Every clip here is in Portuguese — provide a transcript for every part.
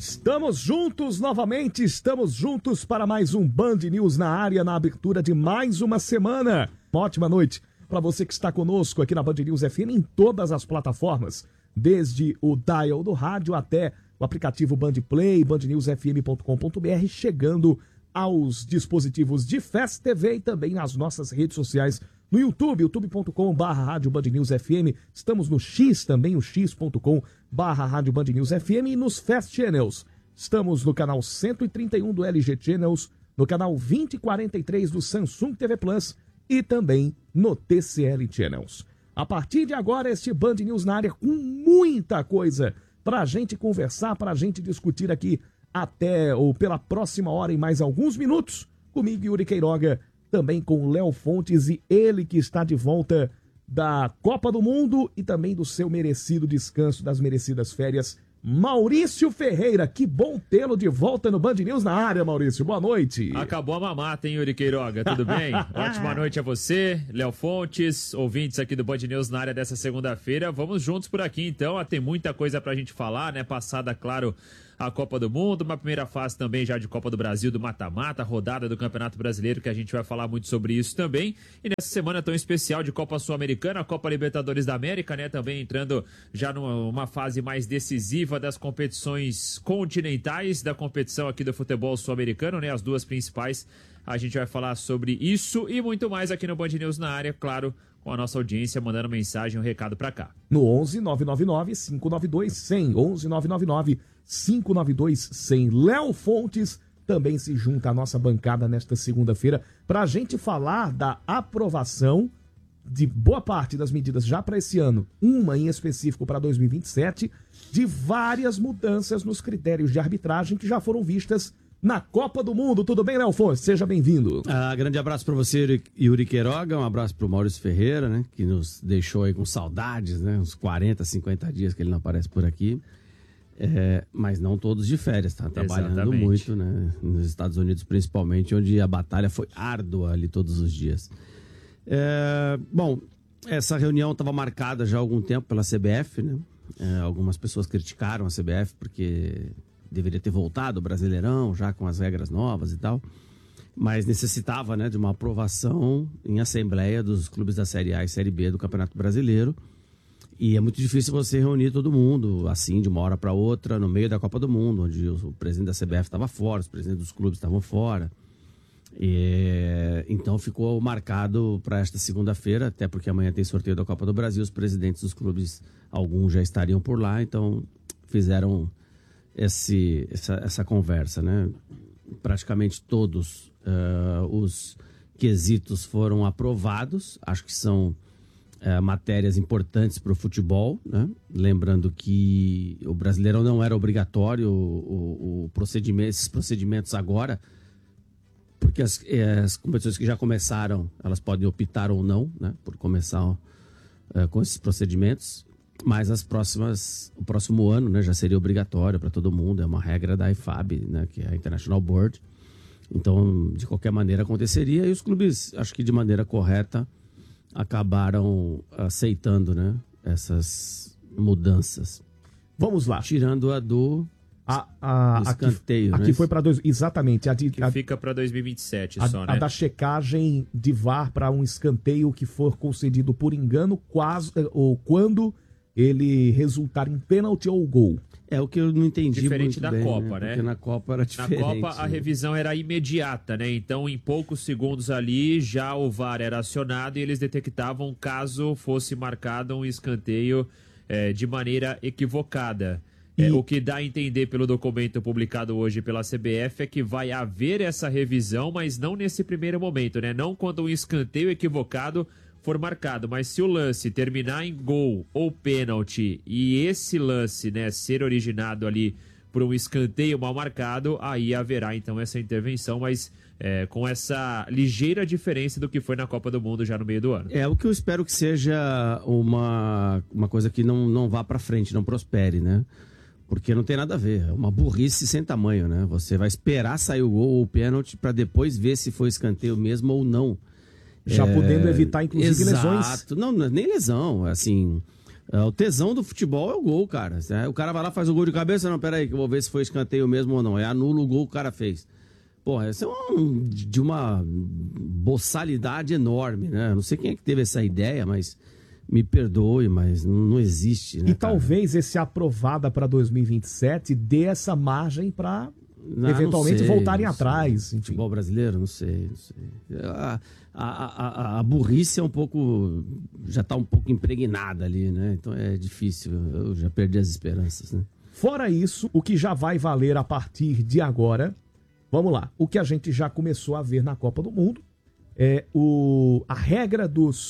Estamos juntos novamente, estamos juntos para mais um Band News na área, na abertura de mais uma semana. Uma ótima noite para você que está conosco aqui na Band News FM em todas as plataformas, desde o dial do rádio até o aplicativo Band Play, bandnewsfm.com.br, chegando aos dispositivos de Fast TV e também nas nossas redes sociais, no YouTube, youtube.com/rádio Band News FM, estamos no X também, o x.com/rádio Band News FM e nos Fast Channels. Estamos no canal 131 do LG Channels, no canal 2043 do Samsung TV Plus e também no TCL Channels. A partir de agora, este Band News na área com muita coisa para a gente conversar, para a gente discutir aqui até ou pela próxima hora em mais alguns minutos, comigo Yuri Queiroga, também com Léo Fontes e ele que está de volta da Copa do Mundo e também do seu merecido descanso, das merecidas férias, Maurício Ferreira. Que bom tê-lo de volta no Band News na área, Maurício. Boa noite. Acabou a mamata, hein, Yuri Queiroga? Tudo bem? Ótima noite a você, Léo Fontes, ouvintes aqui do Band News na área dessa segunda-feira. Vamos juntos por aqui, então. Tem muita coisa pra gente falar, né? Passada, claro, a Copa do Mundo, uma primeira fase também já de Copa do Brasil, do mata-mata, rodada do Campeonato Brasileiro, que a gente vai falar muito sobre isso também. E nessa semana tão especial de Copa Sul-Americana, Copa Libertadores da América, né? Também entrando já numa fase mais decisiva das competições continentais, da competição aqui do futebol sul-americano, né? As duas principais. A gente vai falar sobre isso e muito mais aqui no Band News na área, claro, com a nossa audiência mandando mensagem, um recado pra cá. No 11-999-592-100, 11-999-592-100. Léo Fontes também se junta à nossa bancada nesta segunda-feira para a gente falar da aprovação de boa parte das medidas já para esse ano, uma em específico para 2027, de várias mudanças nos critérios de arbitragem que já foram vistas na Copa do Mundo. Tudo bem, Léo Fontes? Seja bem-vindo. Grande abraço para você, Yuri Queiroga, um abraço para o Maurício Ferreira, né, que nos deixou aí com saudades, né, uns 40, 50 dias que ele não aparece por aqui, mas não todos de férias, tá trabalhando Exatamente. muito, né, nos Estados Unidos principalmente, onde a batalha foi árdua ali todos os dias. Bom, essa reunião estava marcada já há algum tempo pela CBF, né, algumas pessoas criticaram a CBF porque deveria ter voltado o Brasileirão, já com as regras novas e tal, mas necessitava, né, de uma aprovação em assembleia dos clubes da Série A e Série B do Campeonato Brasileiro, e é muito difícil você reunir todo mundo, assim, de uma hora para outra, no meio da Copa do Mundo, onde o presidente da CBF estava fora, os presidentes dos clubes estavam fora, então ficou marcado para esta segunda-feira, até porque amanhã tem sorteio da Copa do Brasil, os presidentes dos clubes, alguns já estariam por lá, então fizeram essa conversa, né? Praticamente todos os quesitos foram aprovados. Acho que são matérias importantes para o futebol, né? Lembrando que o Brasileirão não era obrigatório esses procedimentos agora, porque as competições que já começaram, elas podem optar ou não, né, por começar com esses procedimentos. Mas o próximo ano, né, já seria obrigatório para todo mundo, é uma regra da IFAB, né, que é a International Board. Então, de qualquer maneira aconteceria, e os clubes, acho que de maneira correta, acabaram aceitando, né, essas mudanças. Vamos lá. Tirando a do escanteio, aqui foi para exatamente. Que fica para 2027 só, né? A da checagem de VAR para um escanteio que for concedido por engano, ou quando ele resultar em pênalti ou gol. É o que eu não entendi diferente muito da bem, Copa, né? Porque na Copa era diferente. Na Copa a revisão era imediata, né? Então em poucos segundos ali já o VAR era acionado e eles detectavam caso fosse marcado um escanteio de maneira equivocada. O que dá a entender pelo documento publicado hoje pela CBF é que vai haver essa revisão, mas não nesse primeiro momento, né? Não quando um escanteio equivocado for marcado, mas se o lance terminar em gol ou pênalti e esse lance, né, ser originado ali por um escanteio mal marcado, aí haverá então essa intervenção, mas com essa ligeira diferença do que foi na Copa do Mundo já no meio do ano. O que eu espero que seja uma coisa que não vá para frente, não prospere, né? Porque não tem nada a ver, é uma burrice sem tamanho, né? Você vai esperar sair o gol ou o pênalti para depois ver se foi escanteio mesmo ou não. Já podendo evitar, inclusive, exato. lesões. Não, nem lesão, assim, O tesão do futebol é o gol, cara. O cara vai lá, faz o gol de cabeça, não, peraí, que eu vou ver se foi escanteio mesmo ou não. Anula o gol que o cara fez. Porra, isso é de uma boçalidade enorme, né? Não sei quem é que teve essa ideia, mas me perdoe, mas não existe, né, E talvez esse aprovada para 2027 dê essa margem para eventualmente voltarem atrás. Enfim. Futebol brasileiro, não sei. A burrice é um pouco... já está um pouco impregnada ali, né? Então é difícil, eu já perdi as esperanças, né? Fora isso, o que já vai valer a partir de agora, vamos lá, o que a gente já começou a ver na Copa do Mundo é a regra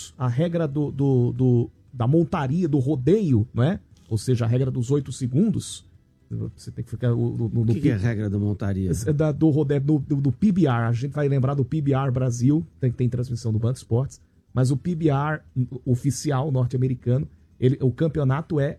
da montaria, do rodeio, não é? Ou seja, a regra dos 8 segundos. Você tem que ficar O que é a regra da montaria? Do rodeio, do PBR. A gente vai lembrar do PBR Brasil, tem transmissão do Band Esportes, mas o PBR oficial norte-americano, o campeonato é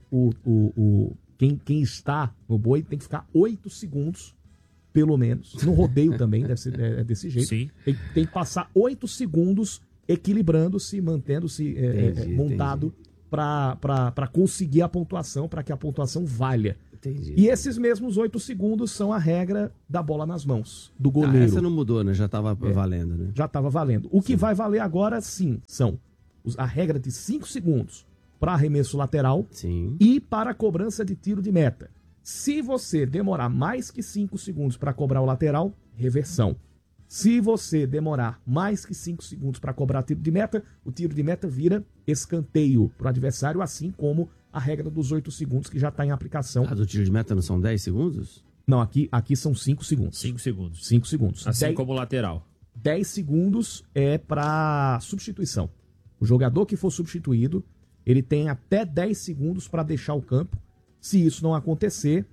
quem está no boi tem que ficar 8 segundos, pelo menos. No rodeio também deve ser desse jeito. Sim. Tem que passar 8 segundos equilibrando-se, mantendo-se montado para conseguir a pontuação, para que a pontuação valha. Entendi. E esses mesmos 8 segundos são a regra da bola nas mãos, do goleiro. Essa não mudou, né? Já estava valendo, né? Já estava valendo. O que vai valer agora, sim, são a regra de 5 segundos para arremesso lateral e para a cobrança de tiro de meta. Se você demorar mais que 5 segundos para cobrar o lateral, reversão. Se você demorar mais que 5 segundos para cobrar tiro de meta, o tiro de meta vira escanteio para o adversário, assim como a regra dos 8 segundos que já está em aplicação. A do tiro de meta não são 10 segundos? Não, aqui são 5 segundos. 5 segundos. 5 segundos. Assim como o lateral. 10 segundos é para substituição. O jogador que for substituído, ele tem até 10 segundos para deixar o campo. Se isso não acontecer,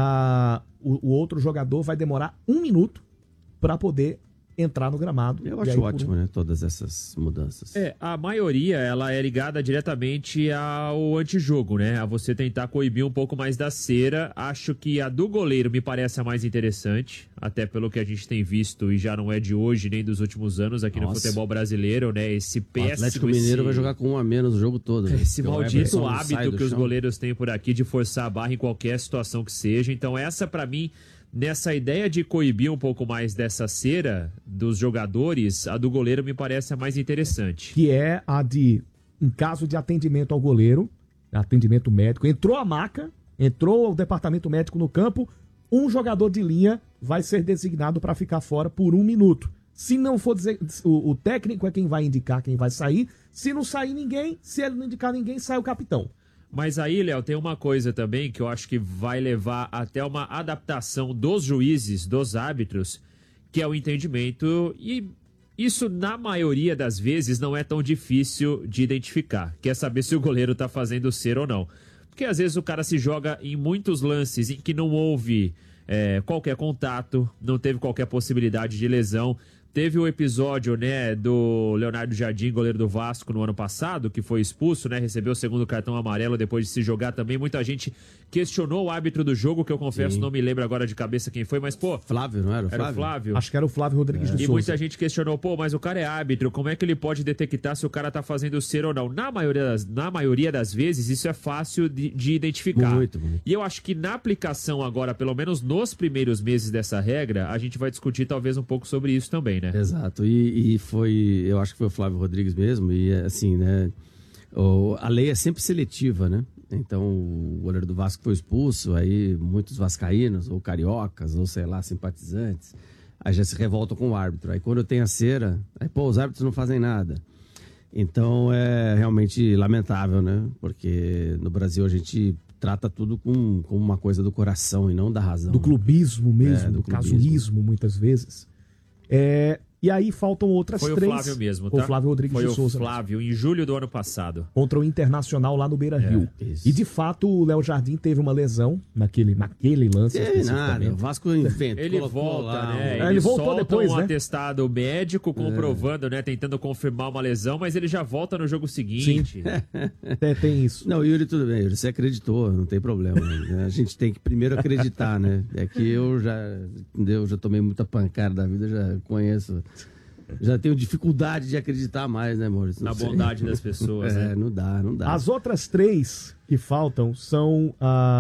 o outro jogador vai demorar 1 minuto para poder entrar no gramado. Eu acho ótimo, né? Todas essas mudanças. A maioria, ela é ligada diretamente ao antijogo, né? A você tentar coibir um pouco mais da cera. Acho que a do goleiro me parece a mais interessante, até pelo que a gente tem visto, e já não é de hoje, nem dos últimos anos aqui no futebol brasileiro, né? Esse péssimo... O Atlético Mineiro vai jogar com 1 a menos o jogo todo. Né? Esse maldito hábito que os goleiros têm por aqui de forçar a barra em qualquer situação que seja. Então essa, pra mim... Nessa ideia de coibir um pouco mais dessa cera dos jogadores, a do goleiro me parece a mais interessante. Que é a de, em caso de atendimento ao goleiro, atendimento médico, entrou a maca, entrou o departamento médico no campo, um jogador de linha vai ser designado para ficar fora por 1 minuto. Se não for o técnico é quem vai indicar quem vai sair. Se não sair ninguém, se ele não indicar ninguém, sai o capitão. Mas aí, Léo, tem uma coisa também que eu acho que vai levar até uma adaptação dos juízes, dos árbitros, que é o entendimento, e isso na maioria das vezes não é tão difícil de identificar, que é saber se o goleiro tá fazendo cera ou não. Porque às vezes o cara se joga em muitos lances em que não houve qualquer contato, não teve qualquer possibilidade de lesão. Teve o episódio, né, do Leonardo Jardim, goleiro do Vasco, no ano passado, que foi expulso, né, recebeu o 2º cartão amarelo depois de se jogar também. Muita gente questionou o árbitro do jogo, que eu confesso, não me lembro agora de cabeça quem foi, mas, pô... Flávio, não era o Flávio? Era o Flávio. Acho que era o Flávio Rodrigues de E Souza. muita gente questionou, pô, mas o cara é árbitro, como é que ele pode detectar se o cara tá fazendo cera ou não? Na maioria das vezes, isso é fácil de identificar. Muito. E eu acho que na aplicação agora, pelo menos nos primeiros meses dessa regra, a gente vai discutir talvez um pouco sobre isso também, né? Exato, e foi, eu acho que foi o Flávio Rodrigues mesmo, e assim, né, a lei é sempre seletiva, né, então o goleiro do Vasco foi expulso, aí muitos vascaínos, ou cariocas, ou sei lá, simpatizantes, aí já se revoltam com o árbitro, aí quando tem a cera, aí pô, os árbitros não fazem nada. Então é realmente lamentável, né, porque no Brasil a gente trata tudo com uma coisa do coração e não da razão. Do clubismo mesmo, do clubismo. casuísmo, muitas vezes. E aí faltam outras Foi três. Foi o Flávio mesmo, tá? O Flávio Rodrigues de Souza. Foi o Flávio, em julho do ano passado. Contra o Internacional lá no Beira-Rio. Isso. E de fato o Léo Jardim teve uma lesão naquele lance. Nada, o Vasco inventa. Ele volta, lá, né? Ele voltou solta depois, um né? atestado médico comprovando, né? Tentando confirmar uma lesão, mas ele já volta no jogo seguinte. Tem isso. Não, Yuri, tudo bem, Yuri, você acreditou, não tem problema. Né? A gente tem que primeiro acreditar, né? É que eu já tomei muita pancada da vida, já conheço Já tenho dificuldade de acreditar mais, né, Maurício? Na bondade das pessoas, né? Não dá. As outras 3 que faltam são...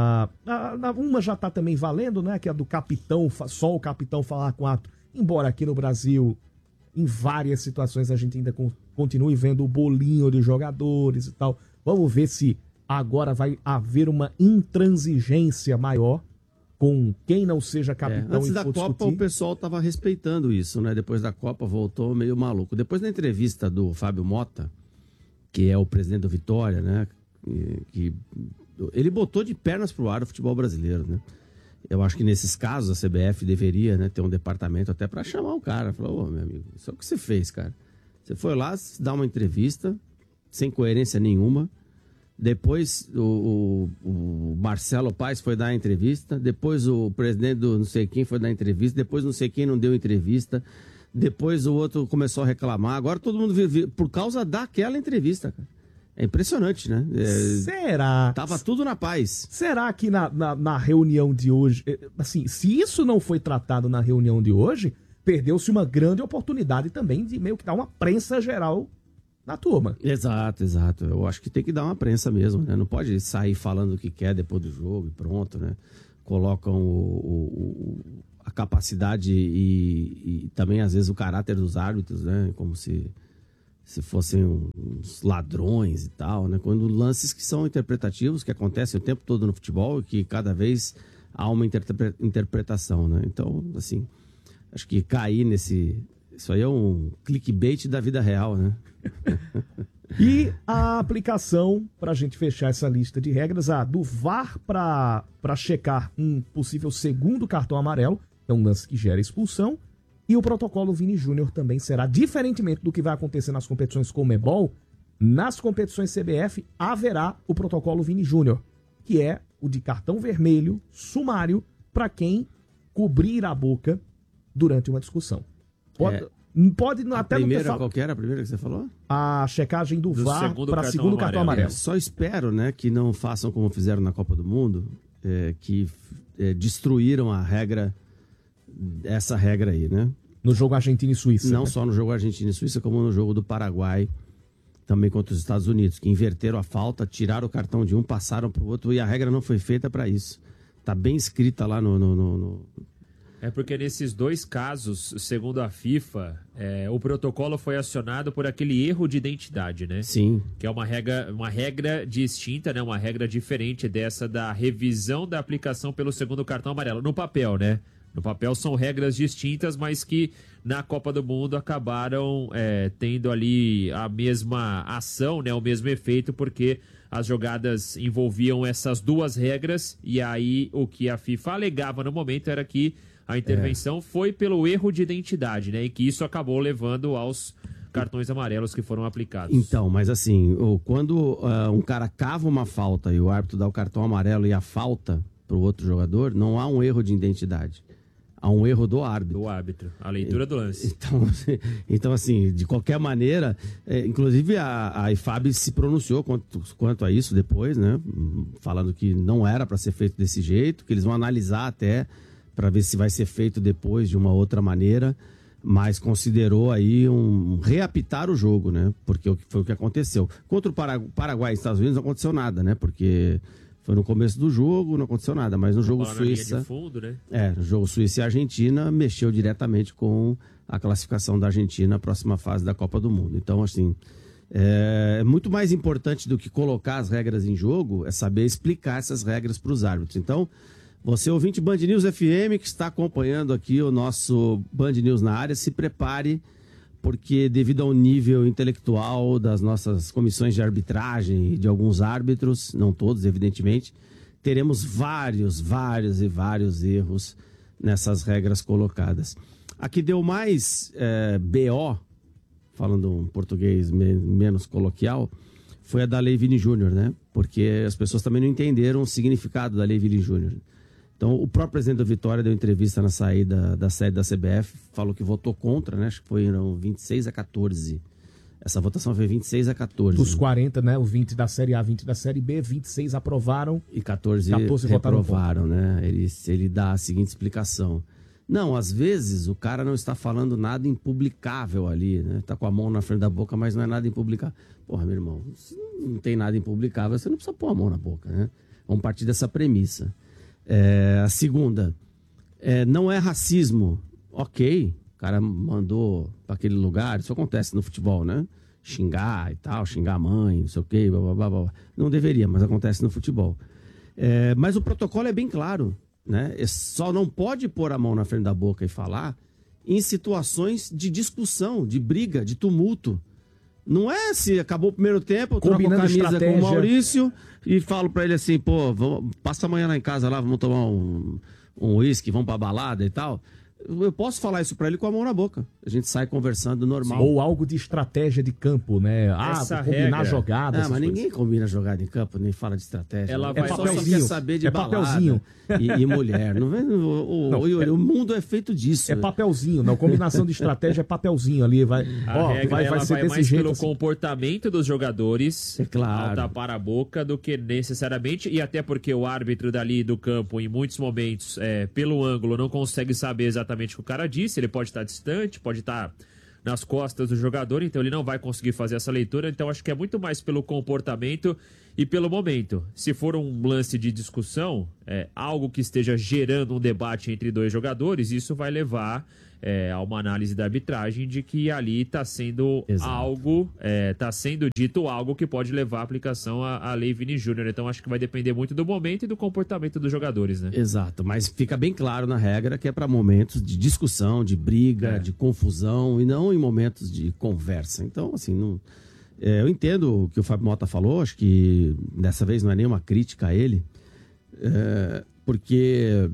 uma já tá também valendo, né? Que é a do capitão, só o capitão falar com ato. Embora aqui no Brasil, em várias situações, a gente ainda continue vendo o bolinho de jogadores e tal. Vamos ver se agora vai haver uma intransigência maior com quem não seja capitão. Antes da Copa, o pessoal estava respeitando isso, né? Depois da Copa, voltou meio maluco. Depois da entrevista do Fábio Mota, que é o presidente do Vitória, né? Que ele botou de pernas pro ar o futebol brasileiro, né? Eu acho que nesses casos a CBF deveria, né, ter um departamento até para chamar o cara. Falou, meu amigo, isso é o que você fez, cara. Você foi lá dar uma entrevista sem coerência nenhuma. Depois o Marcelo Paes foi dar a entrevista. Depois o presidente do não sei quem foi dar a entrevista. Depois não sei quem não deu entrevista. Depois o outro começou a reclamar. Agora todo mundo vive por causa daquela entrevista, cara. É impressionante, né? Será? Tava tudo na paz. Será que na reunião de hoje... Assim, se isso não foi tratado na reunião de hoje, perdeu-se uma grande oportunidade também de meio que dar uma prensa geral na turma. Exato. Eu acho que tem que dar uma prensa mesmo, né? Não pode sair falando o que quer depois do jogo e pronto, né? Colocam a capacidade e também, às vezes, o caráter dos árbitros, né? Como se fossem uns ladrões e tal, né? Quando lances que são interpretativos, que acontecem o tempo todo no futebol e que cada vez há uma interpretação, né? Então, assim, acho que cair isso aí é um clickbait da vida real, né? E a aplicação, para a gente fechar essa lista de regras, a do VAR para checar um possível segundo cartão amarelo, é um lance que gera expulsão. E o protocolo Vini Júnior também será, diferentemente do que vai acontecer nas competições Conmebol, nas competições CBF haverá o protocolo Vini Júnior, que é o de cartão vermelho sumário para quem cobrir a boca durante uma discussão. Pode até não ter qual que era a primeira que você falou? A checagem do VAR para segundo cartão amarelo. Só espero, né, que não façam como fizeram na Copa do Mundo, que destruíram a regra, essa regra aí, né? No jogo Argentina e Suíça. Não só no jogo Argentina e Suíça, como no jogo do Paraguai, também contra os Estados Unidos, que inverteram a falta, tiraram o cartão de um, passaram para o outro, e a regra não foi feita para isso. Tá bem escrita lá no... É porque nesses 2 casos, segundo a FIFA, o protocolo foi acionado por aquele erro de identidade, né? Sim. Que é uma regra distinta, né? Uma regra diferente dessa da revisão da aplicação pelo segundo cartão amarelo. No papel, né? No papel são regras distintas, mas que na Copa do Mundo acabaram tendo ali a mesma ação, né, o mesmo efeito, porque as jogadas envolviam essas 2 regras e aí o que a FIFA alegava no momento era que a intervenção foi pelo erro de identidade, né, e que isso acabou levando aos cartões amarelos que foram aplicados. Então, mas assim, quando um cara cava uma falta e o árbitro dá o cartão amarelo e a falta para o outro jogador, não há um erro de identidade. Há um erro do árbitro. Do árbitro, a leitura do lance. Então assim, de qualquer maneira, inclusive a IFAB se pronunciou quanto a isso depois, né? Falando que não era para ser feito desse jeito, que eles vão analisar até para ver se vai ser feito depois de uma outra maneira, mas considerou aí reapitar o jogo, né? Porque foi o que aconteceu. Contra o Paraguai e Estados Unidos não aconteceu nada, né? Porque foi no começo do jogo, não aconteceu nada, mas no jogo Suíça... de fundo, né? No jogo Suíça e Argentina, mexeu diretamente com a classificação da Argentina na próxima fase da Copa do Mundo. Então, assim, é muito mais importante do que colocar as regras em jogo, é saber explicar essas regras para os árbitros. Então, você ouvinte Band News FM, que está acompanhando aqui o nosso Band News na área, se prepare, porque devido ao nível intelectual das nossas comissões de arbitragem e de alguns árbitros, não todos, evidentemente, teremos vários erros nessas regras colocadas. A que deu mais BO, falando um português menos coloquial, foi a da Lei Vini Júnior, né? Porque as pessoas também não entenderam o significado da Lei Vini Júnior. Então, o próprio presidente do Vitória deu entrevista na saída da sede da CBF, falou que votou contra, né? Acho que foram 26-14. Essa votação foi 26-14. Dos 40, né? Os 20 da Série A, 20 da Série B, 26 aprovaram e 14 reprovaram, né? Ele dá a seguinte explicação. Não, às vezes o cara não está falando nada impublicável ali, né? Tá com a mão na frente da boca, mas não é nada impublicável. Porra, meu irmão, se não tem nada impublicável, você não precisa pôr a mão na boca, né? Vamos partir dessa premissa. A segunda, não é racismo. Ok, o cara mandou para aquele lugar, isso acontece no futebol, né? Xingar e tal, xingar a mãe, não sei o quê, blá, blá, blá, blá. Não deveria, mas acontece no futebol. Mas o protocolo é bem claro, né? Só não pode pôr a mão na frente da boca e falar em situações de discussão, de briga, de tumulto. Não é se acabou o primeiro tempo, eu troco a camisa com o Maurício e falo pra ele assim, pô, passa amanhã lá em casa lá, vamos tomar um uísque, vamos pra balada e tal. Eu posso falar isso pra ele com a mão na boca. A gente sai conversando normal. Ou algo de estratégia de campo, né? Combinar jogadas. Mas ninguém combina jogada em campo, nem fala de estratégia. Ela vai só quer saber de balada papelzinho. E mulher. Não vem, o mundo é feito disso. É papelzinho, não. Combinação de estratégia é papelzinho ali. Vai ser desse mais jeito. Pelo assim. comportamento dos jogadores claro. ao tapar a boca do que necessariamente, e até porque o árbitro dali do campo, em muitos momentos, pelo ângulo, não consegue saber exatamente o que o cara disse. Ele pode estar distante, pode estar nas costas do jogador, então ele não vai conseguir fazer essa leitura. Então acho que é muito mais pelo comportamento e pelo momento. Se for um lance de discussão, algo que esteja gerando um debate entre dois jogadores, isso vai levar a uma análise da arbitragem de que ali está sendo está sendo dito algo que pode levar à aplicação à lei Vini Júnior. Então acho que vai depender muito do momento e do comportamento dos jogadores, né? Exato, mas fica bem claro na regra que é para momentos de discussão, de briga, de confusão e não em momentos de conversa. Então, assim, não... eu entendo o que o Fábio Mota falou, acho que dessa vez não é nenhuma crítica a ele, porque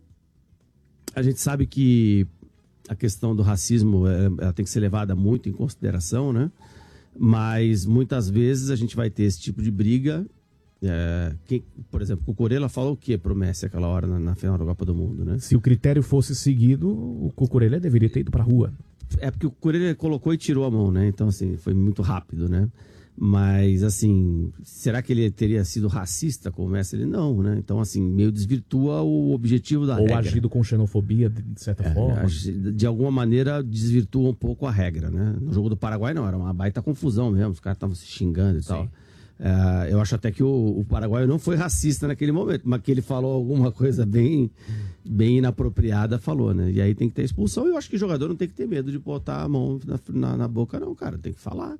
a gente sabe que a questão do racismo ela tem que ser levada muito em consideração, né? Mas muitas vezes a gente vai ter esse tipo de briga. Por exemplo, o Cucurella falou o que pro Messi aquela hora na final da Copa do Mundo, né? Se o critério fosse seguido, o Cucurella deveria ter ido pra rua. É porque o Cucurella colocou e tirou a mão, né? Então, assim, foi muito rápido, né? Mas, assim, será que ele teria sido racista com o Messi? Ele não, né? Então, assim, meio desvirtua o objetivo da regra. Ou agido com xenofobia, de certa forma. De alguma maneira, desvirtua um pouco a regra, né? No jogo do Paraguai, não. Era uma baita confusão mesmo. Os caras estavam se xingando e tal. Eu acho até que o paraguaio não foi racista naquele momento, mas que ele falou alguma coisa bem inapropriada, falou, né? E aí tem que ter expulsão. E eu acho que o jogador não tem que ter medo de botar a mão na boca, não, cara. Tem que falar.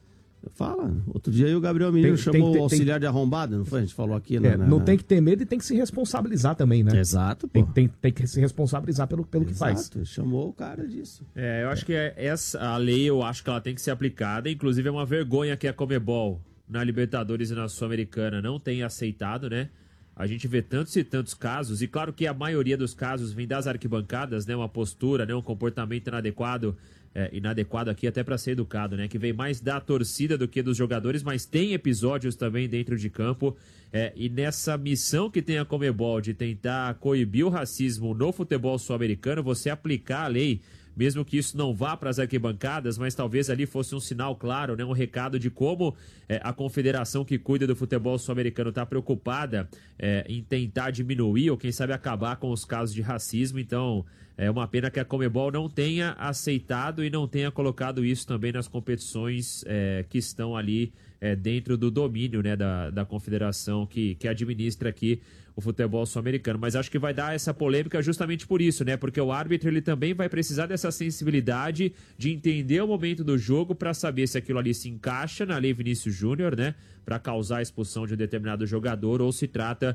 Fala. Outro dia aí o Gabriel Menino chamou o auxiliar de arrombado, não foi? A gente falou aqui. Não tem que ter medo e tem que se responsabilizar também, né? Exato, pô. Tem que se responsabilizar pelo que faz. Exato, chamou o cara disso. Eu acho que a lei, eu acho que ela tem que ser aplicada. Inclusive é uma vergonha que a Conmebol, na Libertadores e na Sul-Americana, não tenha aceitado, né? A gente vê tantos e tantos casos, e claro que a maioria dos casos vem das arquibancadas, né? Uma postura, né? Um comportamento inadequado aqui até para ser educado, né? Que vem mais da torcida do que dos jogadores, mas tem episódios também dentro de campo. E nessa missão que tem a Conmebol de tentar coibir o racismo no futebol sul-americano, você aplicar a lei, mesmo que isso não vá para as arquibancadas, mas talvez ali fosse um sinal claro, né? Um recado de como a confederação que cuida do futebol sul-americano está preocupada em tentar diminuir ou quem sabe acabar com os casos de racismo. Então é uma pena que a Conmebol não tenha aceitado e não tenha colocado isso também nas competições que estão ali dentro do domínio, né, da confederação que administra aqui o futebol sul-americano. Mas acho que vai dar essa polêmica justamente por isso, né? Porque o árbitro ele também vai precisar dessa sensibilidade de entender o momento do jogo para saber se aquilo ali se encaixa na lei Vinícius Júnior, né? Para causar a expulsão de um determinado jogador ou se trata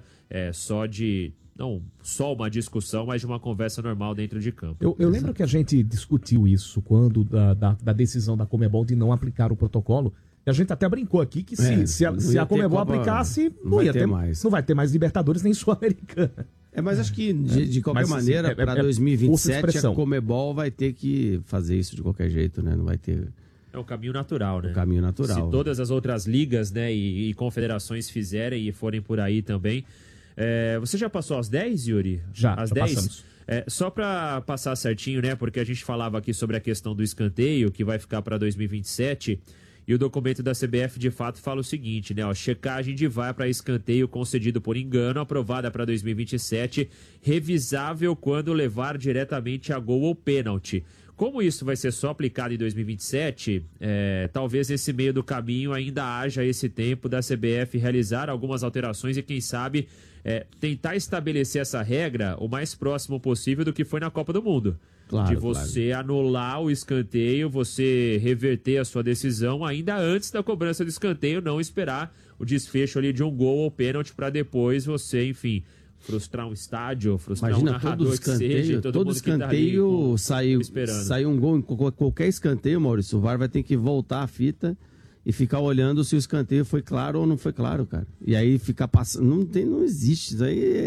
não só uma discussão, mas de uma conversa normal dentro de campo. Eu lembro que a gente discutiu isso quando da decisão da Conmebol de não aplicar o protocolo. E a gente até brincou aqui que se a Conmebol aplicasse, não vai ter mais Libertadores nem Sul-Americana. Mas acho que, de qualquer maneira, para 2027, a Conmebol vai ter que fazer isso de qualquer jeito, né? Não vai ter... É o caminho natural, né? O caminho natural. Se todas as outras ligas, né, e confederações fizerem e forem por aí também... você já passou às 10, Yuri? Já às 10? Passamos. Só para passar certinho, né? Porque a gente falava aqui sobre a questão do escanteio, que vai ficar para 2027... E o documento da CBF de fato fala o seguinte, né? Ó, checagem de VAR para escanteio concedido por engano, aprovada para 2027, revisável quando levar diretamente a gol ou pênalti. Como isso vai ser só aplicado em 2027, talvez nesse meio do caminho ainda haja esse tempo da CBF realizar algumas alterações e, quem sabe, tentar estabelecer essa regra o mais próximo possível do que foi na Copa do Mundo. Claro, de você anular o escanteio, você reverter a sua decisão ainda antes da cobrança do escanteio, não esperar o desfecho ali de um gol ou pênalti para depois você, enfim, frustrar um estádio, frustrar Imagina, um narrador todo escanteio, que seja, todo escanteio sai um gol em qualquer escanteio, Maurício. O VAR vai ter que voltar a fita e ficar olhando se o escanteio foi claro ou não foi claro, cara. E aí ficar passando. Não existe. Isso aí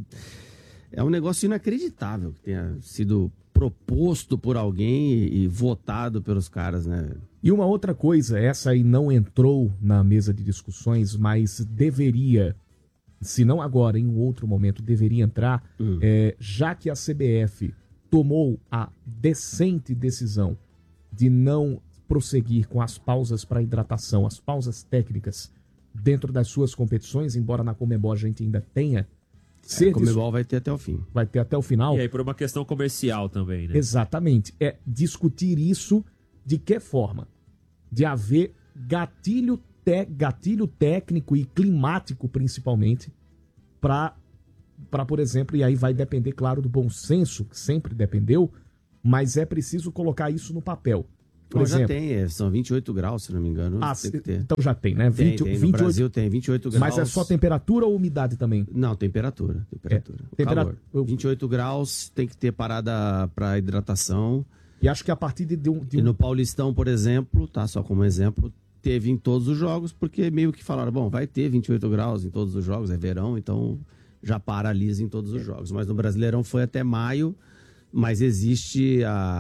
é um negócio inacreditável que tenha sido proposto por alguém e votado pelos caras, né? E uma outra coisa, essa aí não entrou na mesa de discussões, mas deveria, se não agora, em um outro momento, deveria entrar, já que a CBF tomou a decente decisão de não prosseguir com as pausas para hidratação, as pausas técnicas dentro das suas competições, embora na Conmebol a gente ainda tenha. A Conmebol vai ter até o fim. Vai ter até o final. E aí por uma questão comercial também, né? Exatamente. É discutir isso de que forma? De haver gatilho técnico e climático, principalmente, para, por exemplo, e aí vai depender, claro, do bom senso, que sempre dependeu, mas é preciso colocar isso no papel. Por exemplo, já tem, são 28 graus, se não me engano. Tem que ter. Então já tem, né? Tem, no Brasil tem 28 graus. Mas é só temperatura ou umidade também? Não, temperatura. Calor. 28 graus, tem que ter parada para hidratação. E acho que a partir de E no Paulistão, por exemplo, tá? Só como exemplo, teve em todos os jogos, porque meio que falaram, bom, vai ter 28 graus em todos os jogos, é verão, então já paralisa em todos os jogos. Mas no Brasileirão foi até maio, mas existe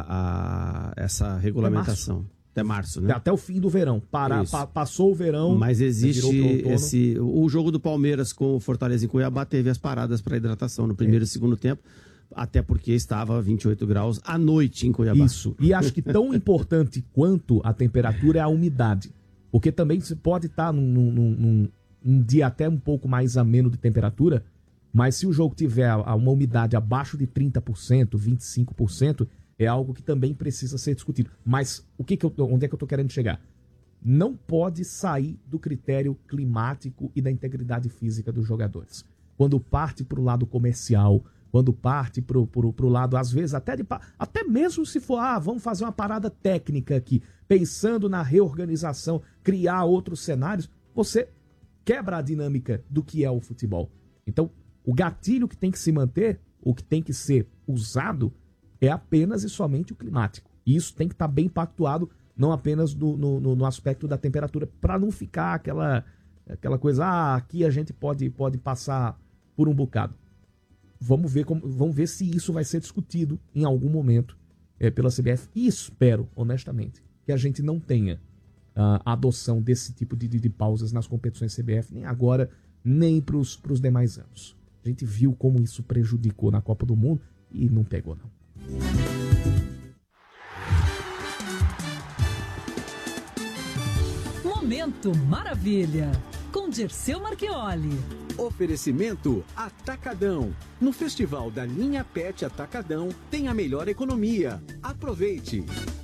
essa regulamentação. Até março, né? Até o fim do verão. Passou o verão. Mas existe o jogo do Palmeiras com o Fortaleza em Cuiabá teve as paradas para hidratação no primeiro e segundo tempo, até porque estava 28 graus à noite em Cuiabá. Isso. E acho que tão importante quanto a temperatura é a umidade. Porque também você pode estar num dia até um pouco mais ameno de temperatura, mas se o jogo tiver uma umidade abaixo de 30%, 25%, é algo que também precisa ser discutido. Mas onde é que eu estou querendo chegar? Não pode sair do critério climático e da integridade física dos jogadores. Quando parte para o lado comercial, quando parte para o lado, às vezes, até mesmo se for, vamos fazer uma parada técnica aqui, pensando na reorganização, criar outros cenários, você quebra a dinâmica do que é o futebol. Então, o gatilho que tem que se manter, o que tem que ser usado, é apenas e somente o climático. E isso tem que estar bem pactuado, não apenas no aspecto da temperatura, para não ficar aquela coisa, aqui a gente pode passar por um bocado. Vamos ver se isso vai ser discutido em algum momento pela CBF. E espero, honestamente, que a gente não tenha a adoção desse tipo de pausas nas competições CBF, nem agora, nem para os demais anos. A gente viu como isso prejudicou na Copa do Mundo e não pegou, não. Momento Maravilha, com Dirceu Marchioli. Oferecimento Atacadão. No Festival da Linha Pet Atacadão tem a melhor economia. Aproveite.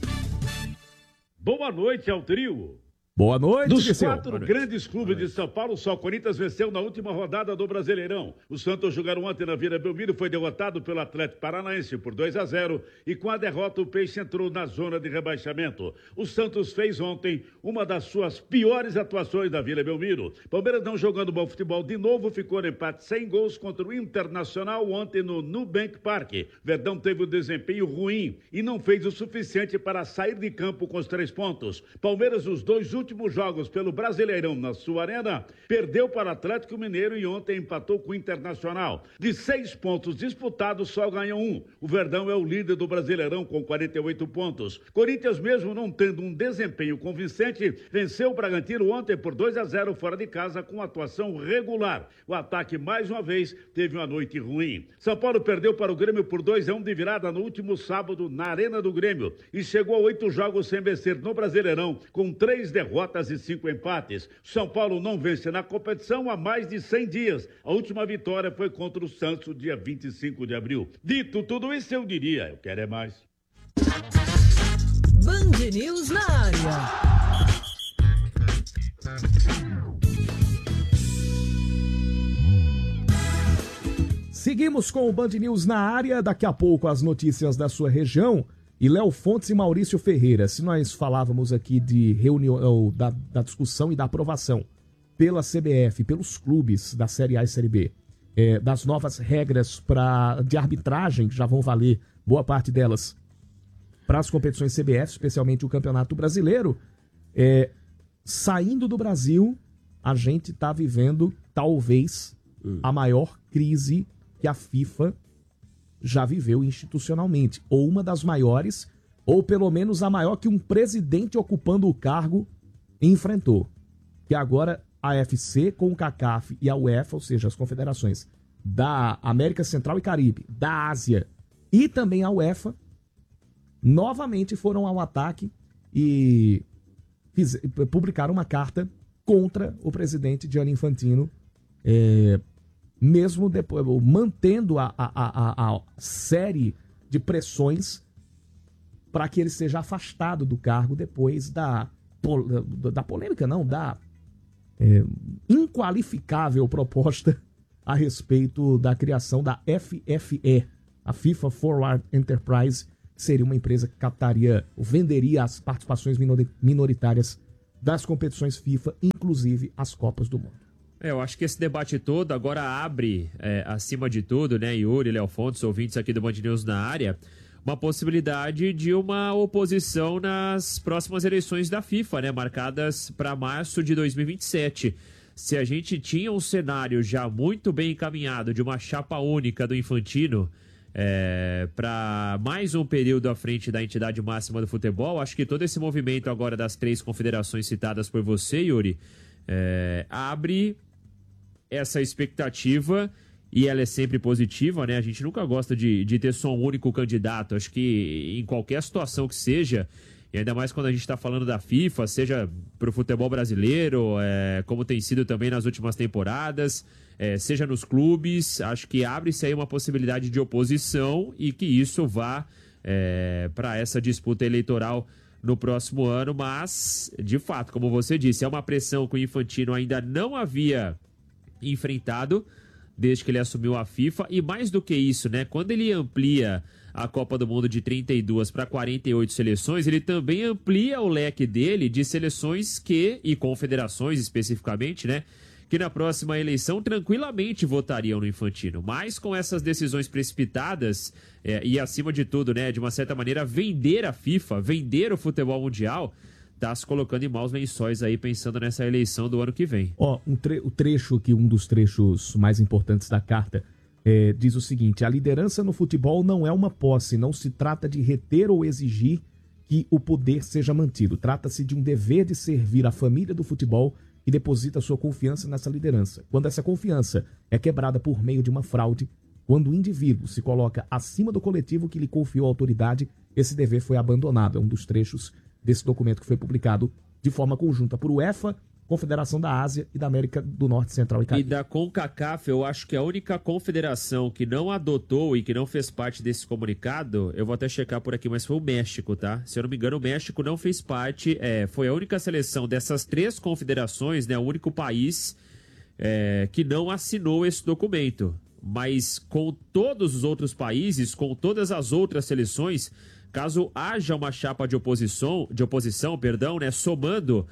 Boa noite ao trio. Boa noite, Dos Dirceu. quatro grandes clubes de São Paulo, só o Corinthians venceu na última rodada do Brasileirão. O Santos jogaram ontem na Vila Belmiro, foi derrotado pelo Atlético Paranaense por 2-0 e com a derrota o Peixe entrou na zona de rebaixamento. O Santos fez ontem uma das suas piores atuações da Vila Belmiro. Palmeiras não jogando bom futebol de novo, ficou no empate sem gols contra o Internacional ontem no Nubank Park. Verdão teve um desempenho ruim e não fez o suficiente para sair de campo com os 3 pontos. Palmeiras, os dois últimos jogos pelo Brasileirão na sua arena, perdeu para o Atlético Mineiro e ontem empatou com o Internacional. De 6 pontos disputados, só ganhou 1. O Verdão é o líder do Brasileirão com 48 pontos. Corinthians, mesmo não tendo um desempenho convincente, venceu o Bragantino ontem por 2-0 fora de casa com atuação regular. O ataque, mais uma vez, teve uma noite ruim. São Paulo perdeu para o Grêmio por 2-1 de virada no último sábado na Arena do Grêmio e chegou a 8 jogos sem vencer no Brasileirão, com 3 derrotas derrotas e 5 empates. São Paulo não vence na competição há mais de 100 dias. A última vitória foi contra o Santos, dia 25 de abril. Dito tudo isso, eu diria, eu quero é mais. Band News na área. Seguimos com o Band News na área, daqui a pouco as notícias da sua região. E Léo Fontes e Maurício Ferreira, se nós falávamos aqui de reunião, da discussão e da aprovação pela CBF, pelos clubes da Série A e Série B, das novas regras de arbitragem, que já vão valer boa parte delas para as competições CBF, especialmente o Campeonato Brasileiro, saindo do Brasil, a gente está vivendo talvez a maior crise que a FIFA já viveu institucionalmente, ou uma das maiores, ou pelo menos a maior que um presidente ocupando o cargo enfrentou. Que agora a AFC com o CACAF e a UEFA, ou seja, as confederações da América Central e Caribe, da Ásia e também a UEFA, novamente foram ao ataque e publicaram uma carta contra o presidente Gianni Infantino, mesmo depois, mantendo a série de pressões para que ele seja afastado do cargo depois da polêmica, não, da inqualificável proposta a respeito da criação da FFE, a FIFA Forward Enterprise, que seria uma empresa que captaria ou venderia as participações minoritárias das competições FIFA, inclusive as Copas do Mundo. Eu acho que esse debate todo agora abre, acima de tudo, né, Yuri, Léo Fontes, ouvintes aqui do Band News na área, uma possibilidade de uma oposição nas próximas eleições da FIFA, né, marcadas para março de 2027. Se a gente tinha um cenário já muito bem encaminhado de uma chapa única do Infantino para mais um período à frente da entidade máxima do futebol, acho que todo esse movimento agora das 3 confederações citadas por você, Yuri, abre essa expectativa, e ela é sempre positiva, né? A gente nunca gosta de ter só um único candidato. Acho que em qualquer situação que seja, e ainda mais quando a gente está falando da FIFA, seja para o futebol brasileiro, como tem sido também nas últimas temporadas, seja nos clubes, acho que abre-se aí uma possibilidade de oposição e que isso vá para essa disputa eleitoral no próximo ano, mas, de fato, como você disse, é uma pressão que o Infantino ainda não havia enfrentado desde que ele assumiu a FIFA, e mais do que isso, né, quando ele amplia a Copa do Mundo de 32 para 48 seleções, ele também amplia o leque dele de seleções e confederações especificamente, né, que na próxima eleição tranquilamente votariam no Infantino. Mas com essas decisões precipitadas e, acima de tudo, né, de uma certa maneira, vender a FIFA, vender o futebol mundial, tá se colocando em maus lençóis aí, pensando nessa eleição do ano que vem. O trecho que um dos trechos mais importantes da carta diz o seguinte: a liderança no futebol não é uma posse, não se trata de reter ou exigir que o poder seja mantido. Trata-se de um dever de servir a família do futebol e deposita sua confiança nessa liderança. Quando essa confiança é quebrada por meio de uma fraude, quando o indivíduo se coloca acima do coletivo que lhe confiou a autoridade, esse dever foi abandonado. É um dos trechos desse documento que foi publicado de forma conjunta por UEFA, Confederação da Ásia e da América do Norte, Central e Caribe. E da CONCACAF, eu acho que a única confederação que não adotou e que não fez parte desse comunicado, eu vou até checar por aqui, mas foi o México, tá? Se eu não me engano, o México não fez parte, foi a única seleção dessas 3 confederações, né, o único país que não assinou esse documento. Mas com todos os outros países, com todas as outras seleções, caso haja uma chapa de oposição, né, somando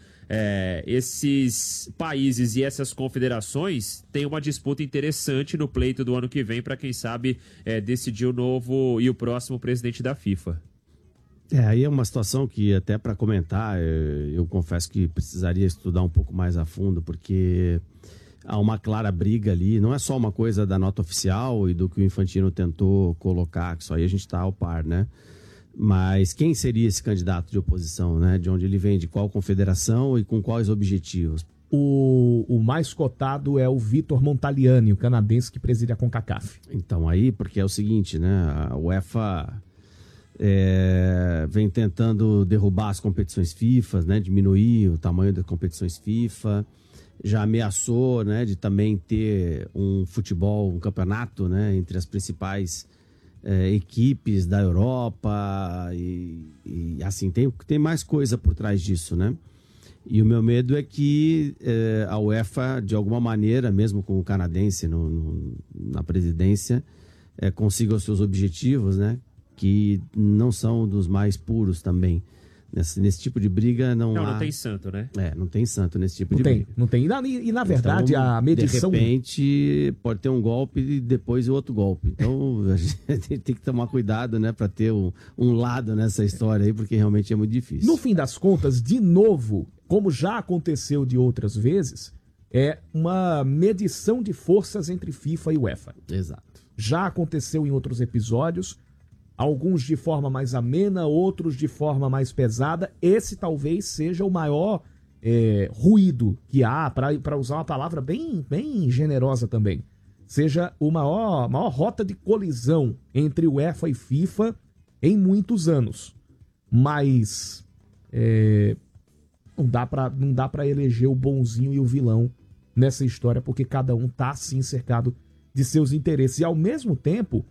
esses países e essas confederações, tem uma disputa interessante no pleito do ano que vem para, quem sabe, decidir o novo e o próximo presidente da FIFA. Aí é uma situação que, até para comentar, eu confesso que precisaria estudar um pouco mais a fundo, porque há uma clara briga ali, não é só uma coisa da nota oficial e do que o Infantino tentou colocar, que só aí a gente está ao par, né? Mas quem seria esse candidato de oposição, né? De onde ele vem, de qual confederação e com quais objetivos? O mais cotado é o Vitor Montaliani, o canadense que preside a CONCACAF. Então aí, porque é o seguinte, né? A UEFA vem tentando derrubar as competições FIFA, né, diminuir o tamanho das competições FIFA, já ameaçou, né, de também ter um futebol, um campeonato, né, entre as principais equipes da Europa e assim, tem mais coisa por trás disso, né? E o meu medo é que a UEFA, de alguma maneira, mesmo com o canadense na presidência, consiga os seus objetivos, né? Que não são dos mais puros também. Nesse tipo de briga não tem santo, né? Não tem santo nesse tipo de briga. Não tem. E na verdade, então, a medição... De repente, pode ter um golpe e depois outro golpe. Então, a gente tem que tomar cuidado, né? Para ter um lado nessa história aí, porque realmente é muito difícil. No fim das contas, de novo, como já aconteceu de outras vezes, é uma medição de forças entre FIFA e UEFA. Exato. Já aconteceu em outros episódios, alguns de forma mais amena, outros de forma mais pesada. Esse talvez seja o maior ruído que há, para usar uma palavra bem generosa também. Seja a maior rota de colisão entre UEFA e FIFA em muitos anos. Mas não dá para eleger o bonzinho e o vilão nessa história, porque cada um tá assim cercado de seus interesses. E ao mesmo tempo...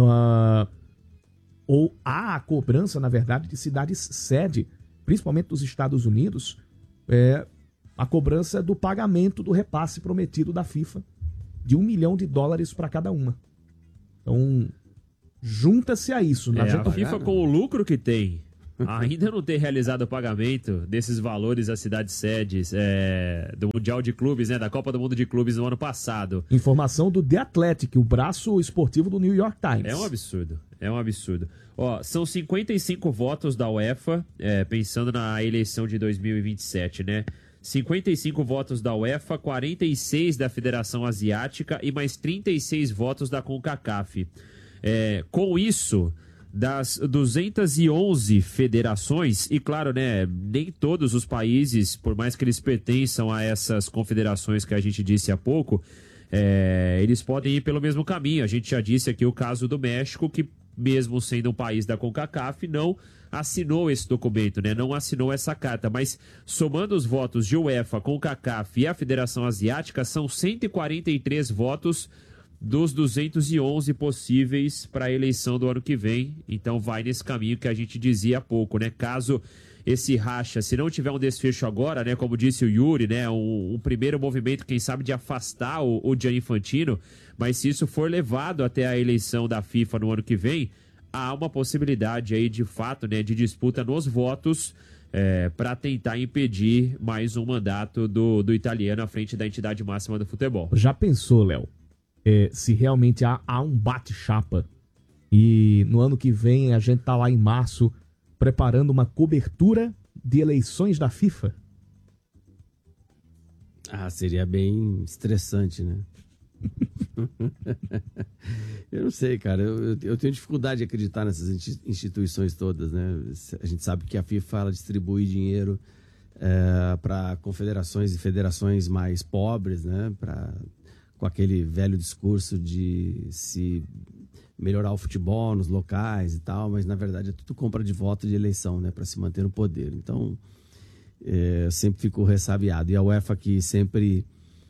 ou há a cobrança, na verdade, de cidades sede, principalmente dos Estados Unidos, a cobrança do pagamento do repasse prometido da FIFA de $1 milhão para cada uma. Então, junta-se a isso. A FIFA, com o lucro que tem, ainda não ter realizado o pagamento desses valores às cidades sedes do Mundial de Clubes, né, da Copa do Mundo de Clubes no ano passado. Informação do The Athletic, o braço esportivo do New York Times. É um absurdo. São 55 votos da UEFA, pensando na eleição de 2027, né? 55 votos da UEFA, 46 da Federação Asiática e mais 36 votos da CONCACAF. Com isso, das 211 federações, e claro, né, nem todos os países, por mais que eles pertençam a essas confederações que a gente disse há pouco, eles podem ir pelo mesmo caminho. A gente já disse aqui o caso do México, que mesmo sendo um país da CONCACAF, não assinou esse documento, né? Não assinou essa carta, mas somando os votos de UEFA, CONCACAF e a Federação Asiática, são 143 votos dos 211 possíveis para a eleição do ano que vem. Então vai nesse caminho que a gente dizia há pouco, né? Caso esse racha, se não tiver um desfecho agora, né, como disse o Yuri, né, um primeiro movimento, quem sabe, de afastar o Gianni Infantino, mas se isso for levado até a eleição da FIFA no ano que vem, há uma possibilidade aí, de fato, né, de disputa nos votos para tentar impedir mais um mandato do italiano à frente da entidade máxima do futebol. Já pensou, Léo, se realmente há um bate-chapa e no ano que vem a gente tá lá em março preparando uma cobertura de eleições da FIFA? Seria bem estressante, né? Eu não sei, cara. Eu tenho dificuldade de acreditar nessas instituições todas, né? A gente sabe que a FIFA, ela distribui dinheiro para confederações e federações mais pobres, né? Com aquele velho discurso de se melhorar o futebol nos locais e tal, mas na verdade é tudo compra de voto de eleição, né, para se manter no poder. Então, sempre ficou ressabiado. E a UEFA, que sempre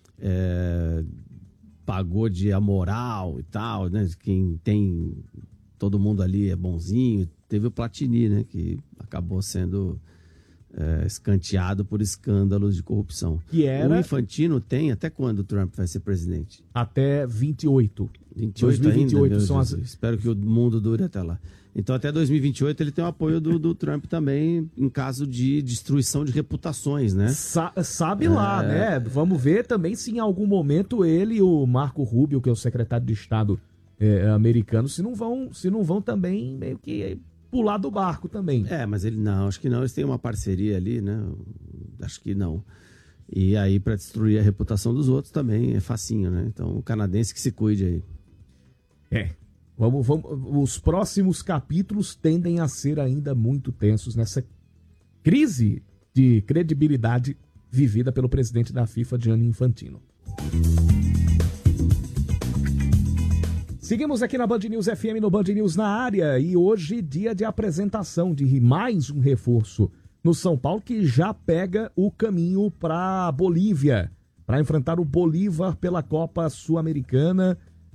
pagou de amoral e tal, né, quem tem, todo mundo ali é bonzinho. Teve o Platini, né, que acabou sendo escanteado por escândalos de corrupção. O Infantino tem até quando o Trump vai ser presidente? Até 28. 2028 ainda, são Espero que o mundo dure até lá. Então até 2028 ele tem o apoio do Trump também em caso de destruição de reputações, né? Sabe lá, né? Vamos ver também se em algum momento ele e o Marco Rubio, que é o secretário de Estado americano, se não vão também meio que pular do barco também. Mas acho que não, eles têm uma parceria ali, né? Acho que não. E aí, para destruir a reputação dos outros também é facinho, né? Então, o canadense que se cuide aí. Vamos, os próximos capítulos tendem a ser ainda muito tensos nessa crise de credibilidade vivida pelo presidente da FIFA, Gianni Infantino. Seguimos aqui na Band News FM, no Band News na área, e hoje dia de apresentação de mais um reforço no São Paulo, que já pega o caminho para Bolívia, para enfrentar o Bolívar pela Copa Sul-Americana.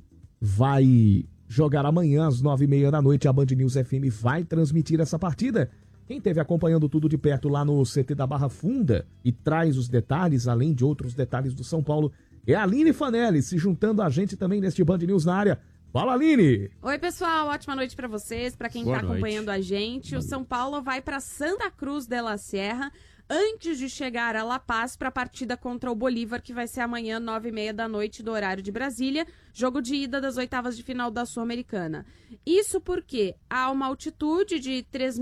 Vai jogar amanhã às 9h30 da noite, a Band News FM vai transmitir essa partida. Quem esteve acompanhando tudo de perto lá no CT da Barra Funda e traz os detalhes, além de outros detalhes do São Paulo, é a Aline Fanelli, se juntando a gente também neste Band News na área. Fala, Aline! Oi, pessoal, ótima noite para vocês, para quem está acompanhando a gente. O São Paulo vai para Santa Cruz de la Sierra antes de chegar a La Paz para a partida contra o Bolívar, que vai ser amanhã, 9h30 da noite, do horário de Brasília, jogo de ida das oitavas de final da Sul-Americana. Isso porque há uma altitude de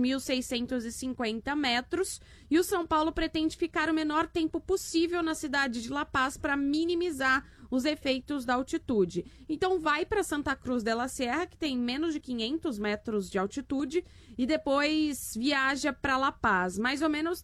3.650 metros e o São Paulo pretende ficar o menor tempo possível na cidade de La Paz para minimizar os efeitos da altitude. Então vai para Santa Cruz de la Sierra, que tem menos de 500 metros de altitude, e depois viaja para La Paz. Mais ou menos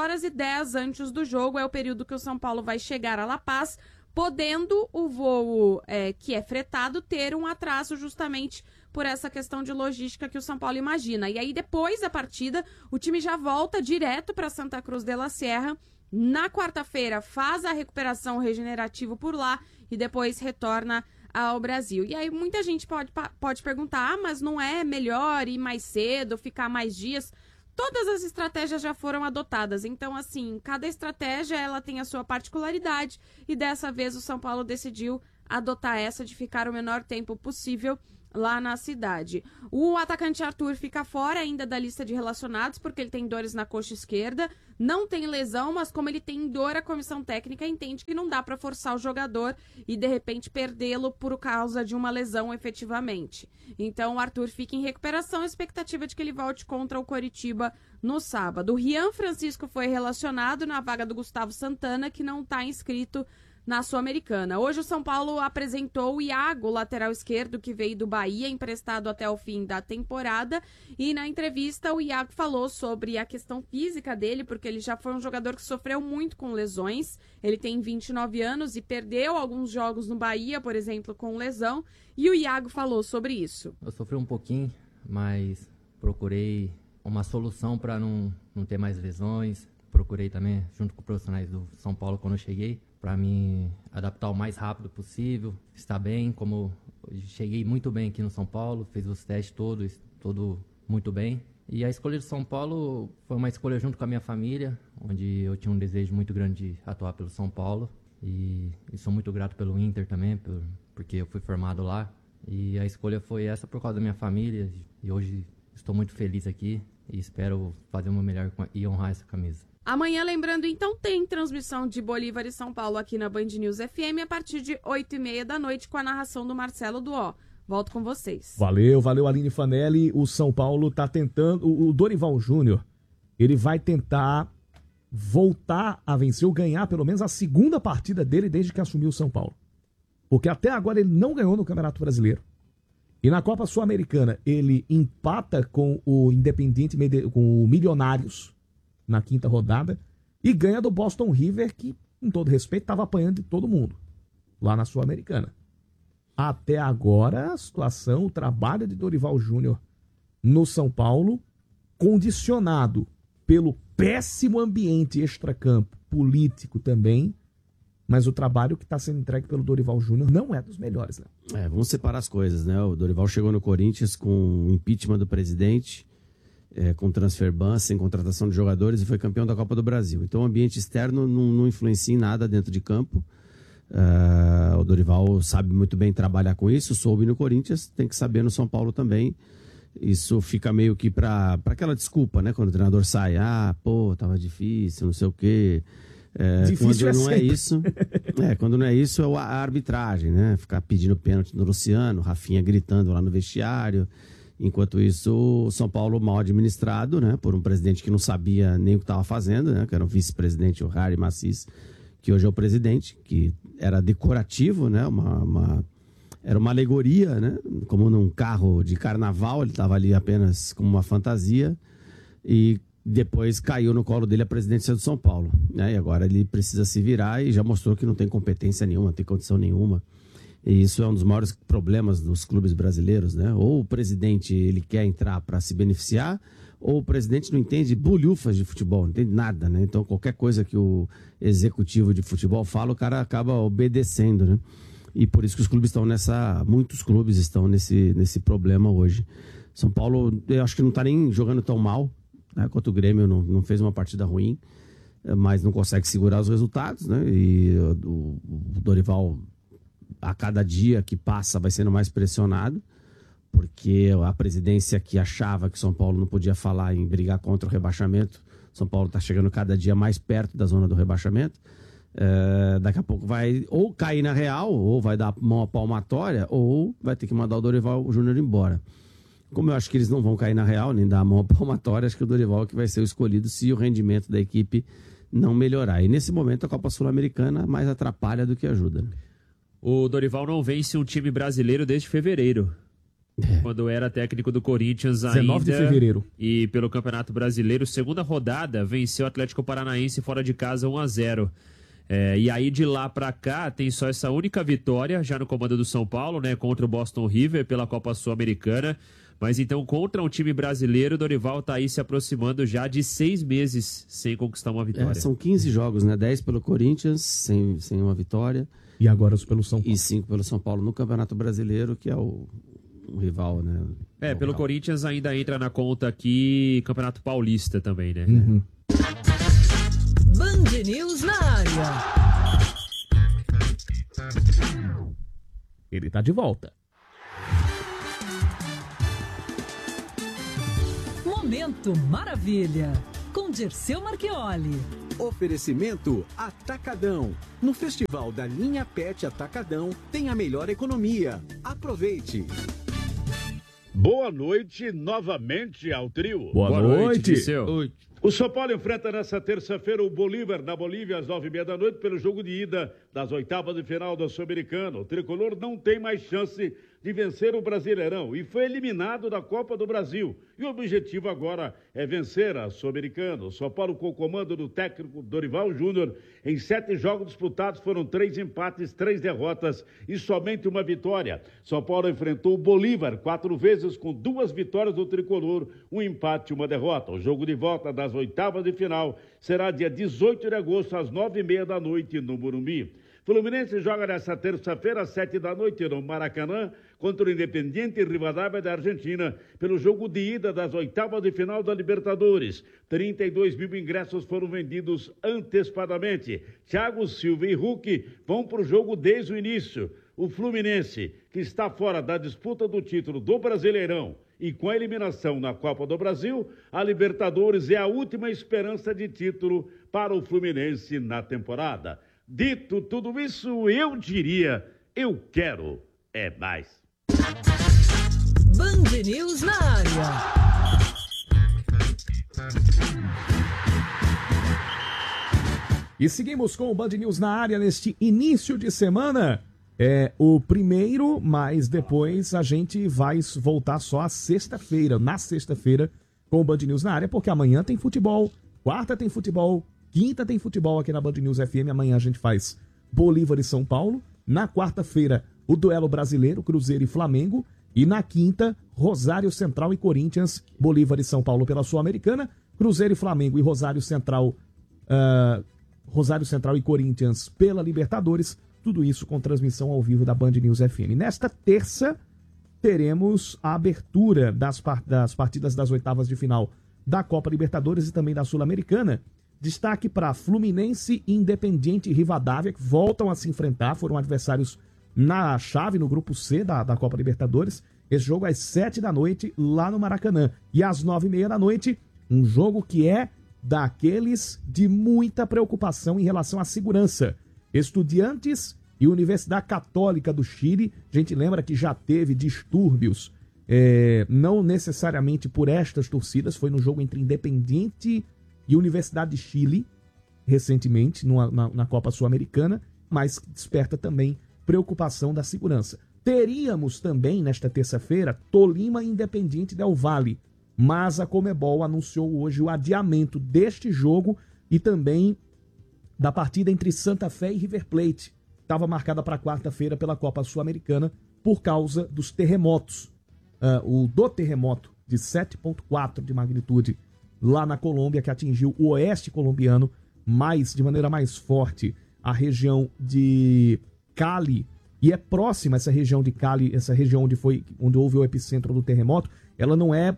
3h10 antes do jogo é o período que o São Paulo vai chegar a La Paz, podendo o voo que é fretado ter um atraso justamente por essa questão de logística que o São Paulo imagina. E aí depois da partida, o time já volta direto para Santa Cruz de la Sierra. Na quarta-feira faz a recuperação regenerativa por lá e depois retorna ao Brasil. E aí muita gente pode perguntar, mas não é melhor ir mais cedo, ficar mais dias? Todas as estratégias já foram adotadas, então assim, cada estratégia ela tem a sua particularidade e dessa vez o São Paulo decidiu adotar essa de ficar o menor tempo possível lá na cidade. O atacante Arthur fica fora ainda da lista de relacionados porque ele tem dores na coxa esquerda, não tem lesão, mas como ele tem dor, a comissão técnica entende que não dá para forçar o jogador e de repente perdê-lo por causa de uma lesão efetivamente. Então o Arthur fica em recuperação, a expectativa de que ele volte contra o Coritiba no sábado. O Rian Francisco foi relacionado na vaga do Gustavo Santana, que não está inscrito na Sul-Americana. Hoje o São Paulo apresentou o Iago, lateral esquerdo, que veio do Bahia, emprestado até o fim da temporada, e na entrevista o Iago falou sobre a questão física dele, porque ele já foi um jogador que sofreu muito com lesões. Ele tem 29 anos e perdeu alguns jogos no Bahia, por exemplo, com lesão, e o Iago falou sobre isso. Eu sofri um pouquinho, mas procurei uma solução para não ter mais lesões. Procurei também, junto com os profissionais do São Paulo, quando eu cheguei, para me adaptar o mais rápido possível, estar bem, como eu cheguei muito bem aqui no São Paulo, fiz os testes todos, tudo muito bem. E a escolha do São Paulo foi uma escolha junto com a minha família, onde eu tinha um desejo muito grande de atuar pelo São Paulo. E sou muito grato pelo Inter também, porque eu fui formado lá. E a escolha foi essa por causa da minha família, e hoje estou muito feliz aqui e espero fazer o meu melhor e honrar essa camisa. Amanhã, lembrando, então, tem transmissão de Bolívar e São Paulo aqui na Band News FM a partir de 8h30 da noite com a narração do Marcelo Duó. Volto com vocês. Valeu, Aline Fanelli. O São Paulo tá tentando, o Dorival Júnior, ele vai tentar voltar a vencer ou ganhar pelo menos a segunda partida dele desde que assumiu o São Paulo. Porque até agora ele não ganhou no Campeonato Brasileiro. E na Copa Sul-Americana ele empata com o Independiente, com o Milionários, na quinta rodada, e ganha do Boston River, que, com todo respeito, estava apanhando de todo mundo, lá na Sul-Americana. Até agora, a situação, o trabalho de Dorival Júnior no São Paulo, condicionado pelo péssimo ambiente extracampo, político também, mas o trabalho que está sendo entregue pelo Dorival Júnior não é dos melhores, né? Vamos separar as coisas, né? O Dorival chegou no Corinthians com o impeachment do presidente, com transfer ban, sem contratação de jogadores, e foi campeão da Copa do Brasil. Então o ambiente externo não influencia em nada dentro de campo. O Dorival sabe muito bem trabalhar com isso, soube no Corinthians, tem que saber no São Paulo também. Isso fica meio que para aquela desculpa, né? Quando o treinador sai, tava difícil, não sei o quê. Difícil quando não é isso, quando não é isso, é a arbitragem, né? Ficar pedindo pênalti no Luciano, Rafinha gritando lá no vestiário. Enquanto isso, o São Paulo mal administrado, né, por um presidente que não sabia nem o que estava fazendo, né, que era o vice-presidente, o Harry Macis, que hoje é o presidente, que era decorativo, né, era uma alegoria, né, como num carro de carnaval, ele estava ali apenas como uma fantasia, e depois caiu no colo dele a presidência do São Paulo, né, e agora ele precisa se virar e já mostrou que não tem competência nenhuma, não tem condição nenhuma. E isso é um dos maiores problemas dos clubes brasileiros, né? Ou o presidente ele quer entrar para se beneficiar, ou o presidente não entende bolhufas de futebol, não entende nada, né? Então qualquer coisa que o executivo de futebol fala, o cara acaba obedecendo, né? E por isso que os clubes estão muitos clubes estão nesse problema hoje. São Paulo, eu acho que não está nem jogando tão mal, né? Quanto o Grêmio não fez uma partida ruim, mas não consegue segurar os resultados, né? E o Dorival, a cada dia que passa, vai sendo mais pressionado, porque a presidência que achava que São Paulo não podia falar em brigar contra o rebaixamento, São Paulo está chegando cada dia mais perto da zona do rebaixamento. Daqui a pouco vai ou cair na real, ou vai dar mão palmatória, ou vai ter que mandar o Dorival Júnior embora. Como eu acho que eles não vão cair na real, nem dar a mão palmatória, acho que o Dorival é que vai ser o escolhido se o rendimento da equipe não melhorar. E nesse momento a Copa Sul-Americana mais atrapalha do que ajuda, né? O Dorival não vence um time brasileiro desde fevereiro. Quando era técnico do Corinthians ainda. 19 de fevereiro. E pelo Campeonato Brasileiro, segunda rodada, venceu o Atlético Paranaense fora de casa 1-0. E aí de lá pra cá tem só essa única vitória já no comando do São Paulo, né, contra o Boston River pela Copa Sul-Americana. Mas então contra um time brasileiro, o Dorival tá aí se aproximando já de 6 meses sem conquistar uma vitória. São 15 jogos, né? 10 pelo Corinthians, sem uma vitória. E agora pelo São Paulo. E 5 pelo São Paulo no Campeonato Brasileiro, que é o rival, né? Pelo Corinthians ainda entra na conta aqui Campeonato Paulista também, né? Uhum. Band News na área. Ele tá de volta. Momento Maravilha, com Dirceu Marchioli. Oferecimento Atacadão. No Festival da Linha Pet Atacadão tem a melhor economia. Aproveite. Boa noite novamente ao trio. Boa noite. O São Paulo enfrenta nessa terça-feira o Bolívar, na Bolívia, às 9h30 pelo jogo de ida das oitavas de final do Sul-Americano. O tricolor não tem mais chance de vencer o Brasileirão e foi eliminado da Copa do Brasil. E o objetivo agora é vencer a Sul-Americano. O São Paulo, com o comando do técnico Dorival Júnior, em 7 jogos disputados foram 3 empates, 3 derrotas e somente uma vitória. São Paulo enfrentou o Bolívar 4 vezes com 2 vitórias do tricolor, 1 empate e 1 derrota. O jogo de volta das oitavas de final será dia 18 de agosto, às 9h30 no Morumbi. Fluminense joga nesta terça-feira, às 7h no Maracanã, contra o Independiente Rivadavia da Argentina, pelo jogo de ida das oitavas de final da Libertadores. 32 mil ingressos foram vendidos antecipadamente. Thiago Silva e Hulk vão para o jogo desde o início. O Fluminense, que está fora da disputa do título do Brasileirão e com a eliminação na Copa do Brasil, a Libertadores é a última esperança de título para o Fluminense na temporada. Dito tudo isso, eu diria, eu quero mais. Band News na área. E seguimos com o Band News na área neste início de semana. É o primeiro, mas depois a gente vai voltar só à sexta-feira, na sexta-feira, com o Band News na área, porque amanhã tem futebol, quarta tem futebol, quinta tem futebol aqui na Band News FM. Amanhã a gente faz Bolívar e São Paulo. Na quarta-feira, o duelo brasileiro, Cruzeiro e Flamengo. E na quinta, Rosário Central e Corinthians, Bolívar e São Paulo pela Sul-Americana, Cruzeiro e Flamengo e Rosário Central e Corinthians pela Libertadores. Tudo isso com transmissão ao vivo da Band News FM. Nesta terça, teremos a abertura das partidas das oitavas de final da Copa Libertadores e também da Sul-Americana. Destaque para Fluminense e Independiente Rivadavia, que voltam a se enfrentar, foram adversários na chave, no grupo C da Copa Libertadores. Esse jogo às 7h lá no Maracanã. E às 9h30, um jogo que é daqueles de muita preocupação em relação à segurança. Estudiantes e Universidade Católica do Chile. A gente lembra que já teve distúrbios, não necessariamente por estas torcidas, foi no jogo entre Independiente e Universidade de Chile, recentemente, na Copa Sul-Americana, mas desperta também preocupação da segurança. Teríamos também, nesta terça-feira, Tolima e Independiente Del Valle, mas a Conmebol anunciou hoje o adiamento deste jogo e também da partida entre Santa Fé e River Plate. estava marcada para quarta-feira pela Copa Sul-Americana por causa dos terremotos. Do terremoto de 7,4 de magnitude lá na Colômbia, que atingiu o oeste colombiano, de maneira mais forte a região de Cali, e é próxima essa região de Cali, essa região onde houve o epicentro do terremoto, ela não é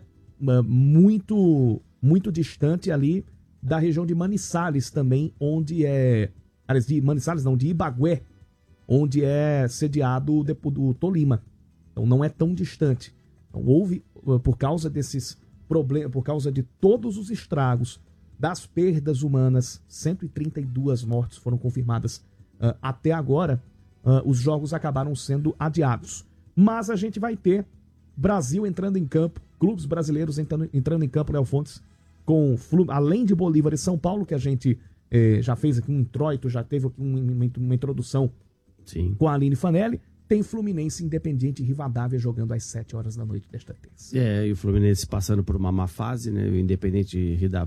muito distante ali da região de Manizales também, onde de Manizales não, de Ibagué, onde é sediado o Tolima. Então não é tão distante. Então houve, por causa desses problemas, por causa de todos os estragos, das perdas humanas, 132 mortes foram confirmadas até agora, os jogos acabaram sendo adiados. Mas a gente vai ter Brasil entrando em campo, clubes brasileiros entrando em campo, Léo Fontes, além de Bolívar e São Paulo, que a gente já fez aqui um introito, já teve aqui uma introdução. Sim. Com a Aline Fanelli, tem Fluminense, Independiente e Rivadavia jogando às 7 horas da noite desta terça. E o Fluminense passando por uma má fase, né? O Independiente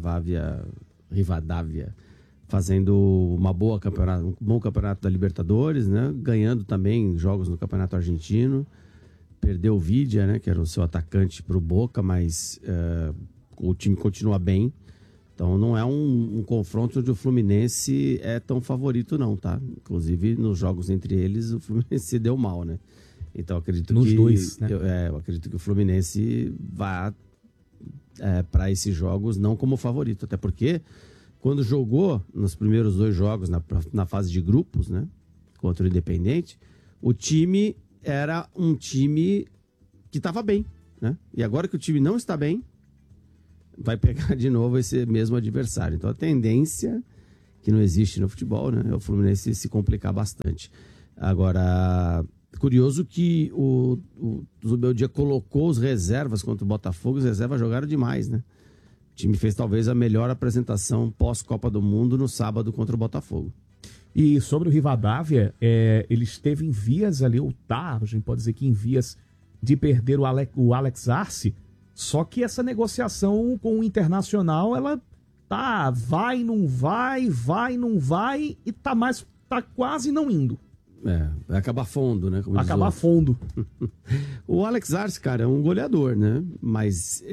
Rivadavia fazendo um bom campeonato da Libertadores, né? Ganhando também jogos no Campeonato Argentino. Perdeu o Vidia, né? Que era o seu atacante para o Boca, mas o time continua bem. Então não é um confronto onde o Fluminense é tão favorito não, tá? Inclusive nos jogos entre eles o Fluminense se deu mal, né? Então acredito nos dois, né? Eu acredito que o Fluminense vá para esses jogos não como favorito, até porque quando jogou nos primeiros 2 jogos na fase de grupos, né? Contra o Independente, o time era um time que estava bem, né? E agora que o time não está bem, vai pegar de novo esse mesmo adversário. Então a tendência, que não existe no futebol, né, é o Fluminense se complicar bastante. Agora, curioso que o Zubeldia colocou os reservas contra o Botafogo, os reservas jogaram demais, né? O time fez talvez a melhor apresentação pós-Copa do Mundo no sábado contra o Botafogo. E sobre o Rivadavia, ele esteve em vias ali, a gente pode dizer que em vias de perder o Alex Arce. Só que essa negociação com o Internacional, ela vai, não vai e tá quase não indo. Vai acabar fundo, né? Acabar fundo. O Alex Arce, cara, é um goleador, né? Mas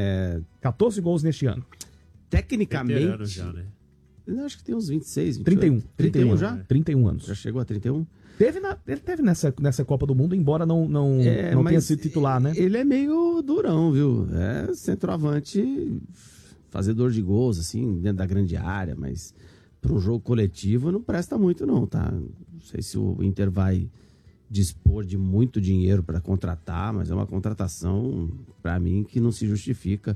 14 gols neste ano. Tecnicamente... já, né? Eu acho que tem uns 26, 28. 31 já? 31 anos. Já chegou a 31? Ele teve nessa Copa do Mundo, embora não tenha sido titular, né? Ele é meio durão, viu? É centroavante, fazedor de gols, assim, dentro da grande área, mas para um jogo coletivo não presta muito, não, tá? Não sei se o Inter vai dispor de muito dinheiro para contratar, mas é uma contratação, para mim, que não se justifica.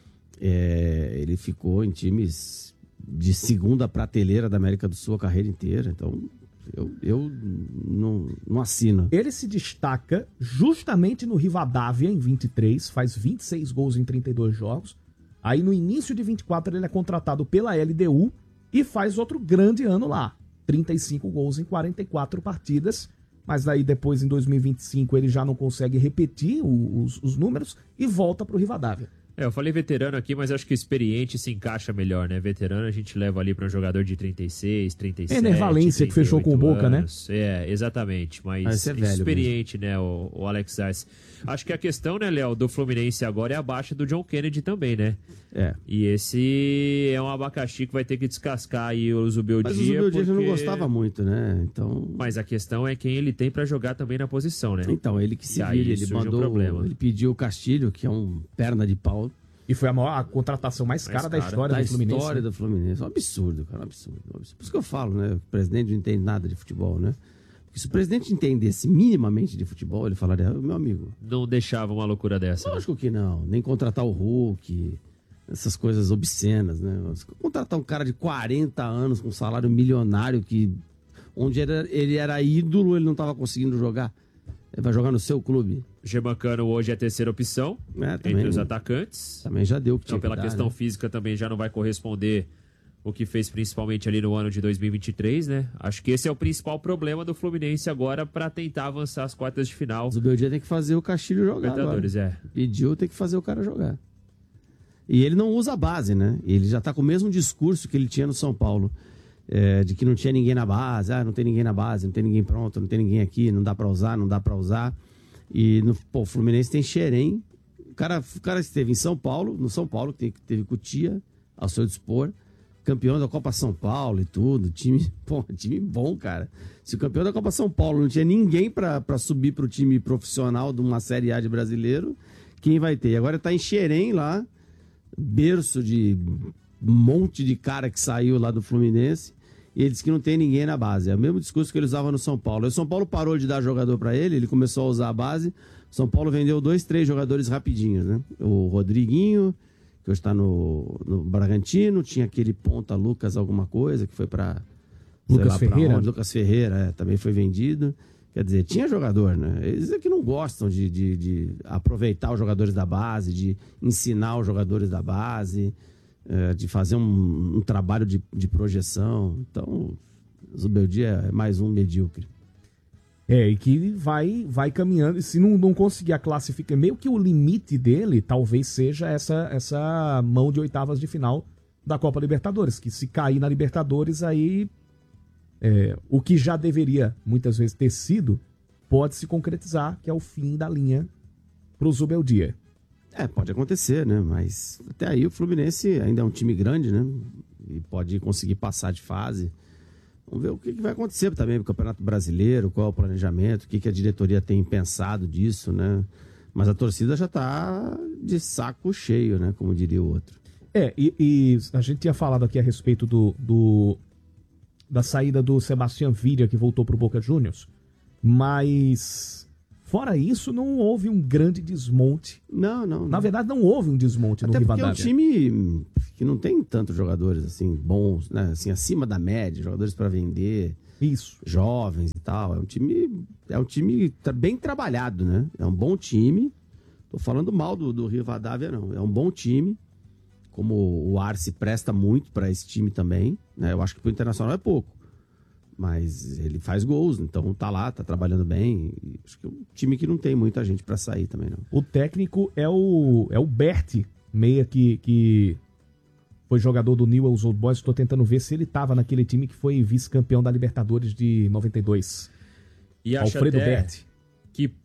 Ele ficou em times de segunda prateleira da América do Sul a carreira inteira, então... Eu não assino. Ele se destaca justamente no Rivadavia em 23, faz 26 gols em 32 jogos. Aí no início de 24 ele é contratado pela LDU e faz outro grande ano lá. 35 gols em 44 partidas. Mas daí depois em 2025 ele já não consegue repetir os números e volta pro Rivadavia. Eu falei veterano aqui, mas acho que experiente se encaixa melhor, né? Veterano a gente leva ali para um jogador de 36, 37... Ener Valencia, que fechou com o Boca, anos, né? Exatamente. Mas experiente, mesmo, né? O Alex Arce. Acho que a questão, né, Léo, do Fluminense agora é a baixa do John Kennedy também, né? E esse é um abacaxi que vai ter que descascar aí o Zubeldia. Mas o Zubeldia já não gostava muito, né? Então... Mas a questão é quem ele tem para jogar também na posição, né? Então, ele que se vira, ele mandou... Ele pediu o Castilho, que é um perna de pau. E foi a contratação mais cara da história do Fluminense. Da história do Fluminense. Um absurdo, cara, um absurdo. Por isso que eu falo, né? O presidente não entende nada de futebol, né? Porque se o presidente entendesse minimamente de futebol, ele falaria, meu amigo... Não deixava uma loucura dessa. Lógico que não. Nem contratar o Hulk, essas coisas obscenas, né? Contratar um cara de 40 anos com um salário milionário onde ele era ídolo, ele não estava conseguindo jogar. Ele vai jogar no seu clube. Germancano hoje é a terceira opção também, entre os atacantes. Também já deu o que tinha então, pela que dar, questão né? física também já não vai corresponder o que fez principalmente ali no ano de 2023, né? Acho que esse é o principal problema do Fluminense agora para tentar avançar as quartas de final. O Zubeldia tem que fazer o Castilho jogar. Libertadores, Pediu, tem que fazer o cara jogar. E ele não usa a base, né? Ele já tá com o mesmo discurso que ele tinha no São Paulo. de que não tinha ninguém na base, não tem ninguém na base, não tem ninguém pronto, não tem ninguém aqui, não dá pra usar. E o Fluminense tem Xerém. O cara esteve em São Paulo, no São Paulo, que teve Cotia ao seu dispor, campeão da Copa São Paulo e tudo, time bom, cara. Se o campeão da Copa São Paulo não tinha ninguém pra subir pro time profissional de uma Série A de brasileiro, quem vai ter? Agora tá em Xerém lá, berço de um monte de cara que saiu lá do Fluminense, e ele disse que não tem ninguém na base. É o mesmo discurso que ele usava no São Paulo. O São Paulo parou de dar jogador pra ele começou a usar a base. O São Paulo vendeu 2, 3 jogadores rapidinhos, né? O Rodriguinho, que hoje está no Bragantino, tinha aquele ponta Lucas alguma coisa, que foi para Lucas Ferreira. Lucas Ferreira, também foi vendido. Quer dizer, tinha jogador, né? Eles é que não gostam de aproveitar os jogadores da base, de ensinar os jogadores da base, de fazer um trabalho de projeção. Então, o Zubeldia é mais um medíocre. E que vai caminhando, e se não conseguir a classificação, meio que o limite dele talvez seja essa mão de oitavas de final da Copa Libertadores, que se cair na Libertadores, aí o que já deveria muitas vezes ter sido, pode se concretizar, que é o fim da linha pro Zubeldia. Pode acontecer, né? Mas até aí o Fluminense ainda é um time grande, né? E pode conseguir passar de fase. Vamos ver o que vai acontecer também no Campeonato Brasileiro, qual é o planejamento, o que a diretoria tem pensado disso, né? Mas a torcida já tá de saco cheio, né? Como diria o outro. E a gente tinha falado aqui a respeito da saída do Sebastião Viria, que voltou pro Boca Juniors, mas fora isso, não houve um grande desmonte. Não. Na verdade, não houve um desmonte no Rivadavia. Até porque é um time que não tem tantos jogadores assim bons, né? Assim, acima da média, jogadores para vender. Isso. Jovens e tal. É um time bem trabalhado, né? É um bom time. Tô falando mal do Rivadavia, não. É um bom time. Como o Arce presta muito para esse time também, né? Eu acho que pro Internacional é pouco. Mas ele faz gols, então tá lá, tá trabalhando bem. Acho que é um time que não tem muita gente pra sair também, não. O técnico é o Berti, meia que foi jogador do Newell's Old Boys. Estou tentando ver se ele tava naquele time que foi vice-campeão da Libertadores de 92. E acho Alfredo até Berti. Que